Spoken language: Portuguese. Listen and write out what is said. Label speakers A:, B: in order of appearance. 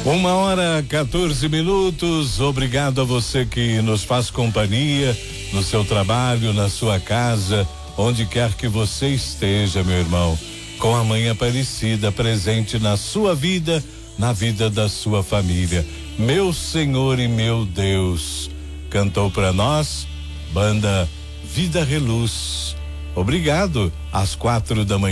A: 1h14. Obrigado a você que nos faz companhia no seu trabalho, na sua casa, onde quer que você esteja, meu irmão. Com a Mãe Aparecida presente na sua vida, na vida da sua família. Meu Senhor e meu Deus. Cantou para nós, banda Vida Reluz. Obrigado, às 4 da manhã.